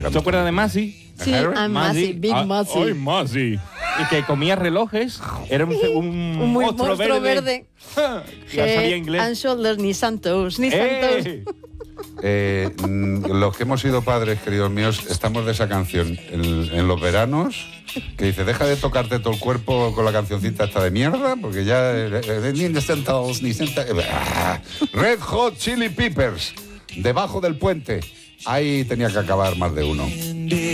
¿Te acuerdas de Masi? Sí, I'm Masi, Big Masi. ¡Ay, Masi! Y que comía relojes. Era un monstruo verde. Ya sabía inglés. And shoulders, ni Santos, ni Santos. Los que hemos sido padres, queridos míos, estamos de esa canción en los veranos, que dice, deja de tocarte todo el cuerpo con la cancioncita esta de mierda, porque ya ni Santos, ni Santos. Red Hot Chili Peppers, Debajo del puente. Ahí tenía que acabar más de uno.